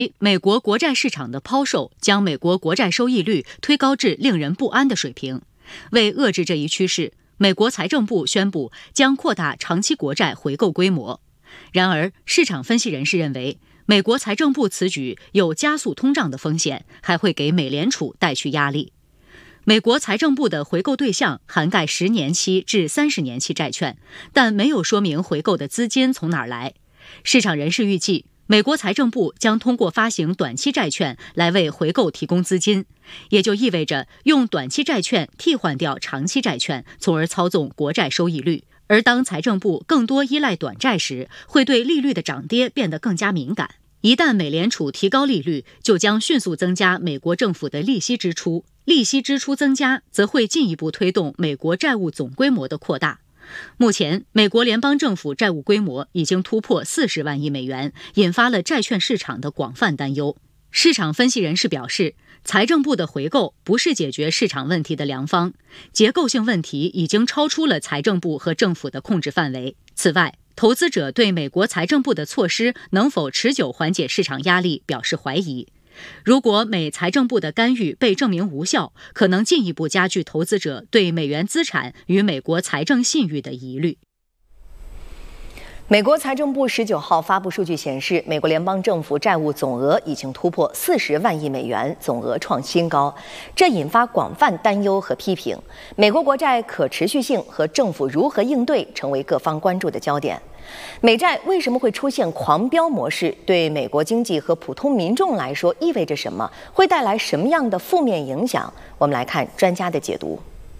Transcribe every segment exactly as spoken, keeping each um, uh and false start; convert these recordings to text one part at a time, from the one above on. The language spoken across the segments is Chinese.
美国国债市场的抛售将美国国债收益率推高至令人不安的水平。为遏制这一趋势，美国财政部宣布将扩大长期国债回购规模。然而，市场分析人士认为，美国财政部此举有加速通胀的风险，还会给美联储带去压力。美国财政部的回购对象涵盖十年期至三十年期债券，但没有说明回购的资金从哪儿来。市场人士预计，美国财政部将通过发行短期债券来为回购提供资金，也就意味着用短期债券替换掉长期债券，从而操纵国债收益率。而当财政部更多依赖短债时，会对利率的涨跌变得更加敏感。一旦美联储提高利率，就将迅速增加美国政府的利息支出，利息支出增加则会进一步推动美国债务总规模的扩大。目前，美国联邦政府债务规模已经突破四十万亿美元，引发了债券市场的广泛担忧。市场分析人士表示，财政部的回购不是解决市场问题的良方，结构性问题已经超出了财政部和政府的控制范围。此外，投资者对美国财政部的措施能否持久缓解市场压力表示怀疑。如果美财政部的干预被证明无效，可能进一步加剧投资者对美元资产与美国财政信誉的疑虑。 美国财政部十九号发布数据显示，美国联邦政府债务总额已经突破四十万亿美元，总额创新高，这引发广泛担忧和批评。美国国债可持续性和政府如何应对成为各方关注的焦点。美债为什么会出现狂飙模式？对美国经济和普通民众来说意味着什么？会带来什么样的负面影响？我们来看专家的解读。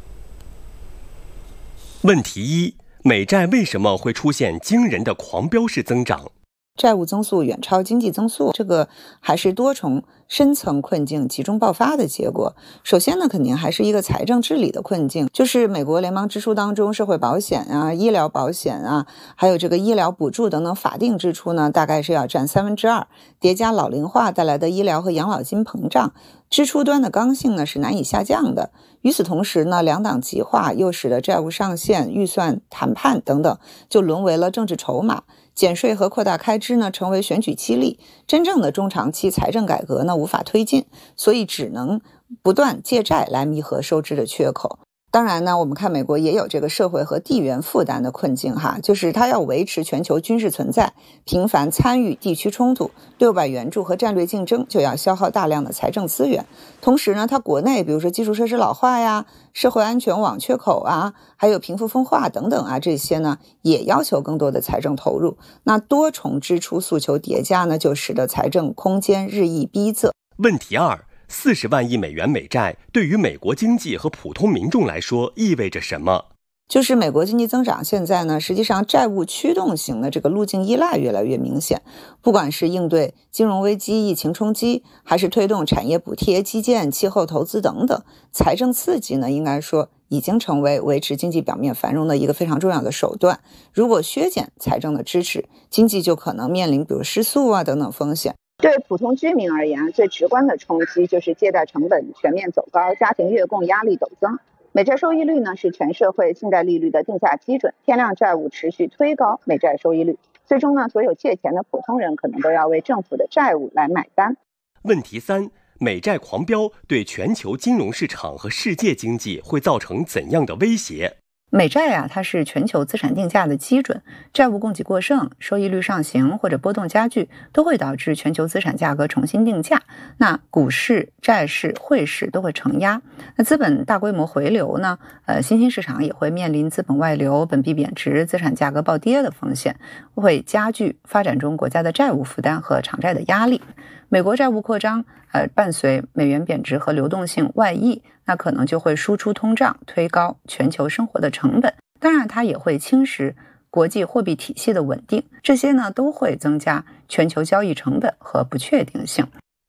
问题一：美债为什么会出现惊人的狂飙式增长？ 债务增速远超经济增速，这个还是多重深层困境集中爆发的结果。首先呢，肯定还是一个财政治理的困境，就是美国联邦支出当中，社会保险啊、医疗保险啊，还有这个医疗补助等等法定支出呢，大概是要占三分之二，叠加老龄化带来的医疗和养老金膨胀，支出端的刚性呢是难以下降的。与此同时呢，两党极化又使得债务上限、预算谈判等等就沦为了政治筹码，减税和扩大开支呢成为选举激励，真正的中长期财政改革呢无法推进，所以只能不断借债来弥合收支的缺口。当然呢，我们看美国也有这个社会和地缘负担的困境哈，就是它要维持全球军事存在，频繁参与地区冲突，对外援助和战略竞争就要消耗大量的财政资源。同时呢，它国内比如说基础设施老化呀、社会安全网缺口啊，还有贫富分化等等啊，这些呢也要求更多的财政投入。那多重支出诉求叠加呢，就使得财政空间日益逼仄。 问题二：四十万亿美元美债对于美国经济和普通民众来说意味着什么？ 就是美国经济增长现在呢，实际上债务驱动型的这个路径依赖越来越明显，不管是应对金融危机、疫情冲击，还是推动产业补贴、基建、气候投资等等，财政刺激呢，应该说已经成为维持经济表面繁荣的一个非常重要的手段。如果削减财政的支持，经济就可能面临比如失速啊等等风险。 对普通居民而言，最直观的冲击就是借贷成本全面走高，家庭月供压力陡增。美债收益率呢是全社会信贷利率的定价基准，天量债务持续推高美债收益率，最终呢，所有借钱的普通人可能都要为政府的债务来买单。 问题三：美债狂飙对全球金融市场和世界经济会造成怎样的威胁？ 美债啊，它是全球资产定价的基准，债务供给过剩、收益率上行或者波动加剧，都会导致全球资产价格重新定价。那股市、债市、汇市都会承压。那资本大规模回流呢？呃，新兴市场也会面临资本外流、本币贬值、资产价格暴跌的风险，会加剧发展中国家的债务负担和偿债的压力。美国债务扩张，呃，伴随美元贬值和流动性外溢，那可能就会输出通胀，推高全球生活的成本。当然，它也会侵蚀国际货币体系的稳定，这些呢都会增加全球交易成本和不确定性。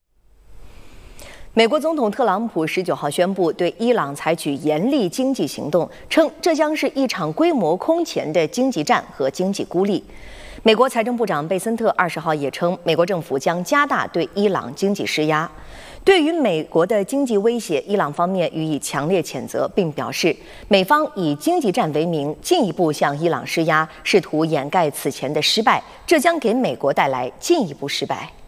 美国总统特朗普十九号宣布对伊朗采取严厉经济行动，称这将是一场规模空前的经济战和经济孤立。美国财政部长贝森特二十号也称，美国政府将加大对伊朗经济施压。对于美国的经济威胁，伊朗方面予以强烈谴责，并表示美方以经济战为名，进一步向伊朗施压，试图掩盖此前的失败，这将给美国带来进一步失败。